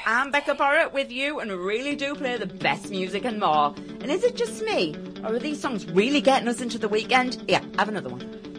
I'm Becca Borrett with you and really do play the best music and more. And is it just me? Or are these songs really getting us into the weekend? Yeah, have another one.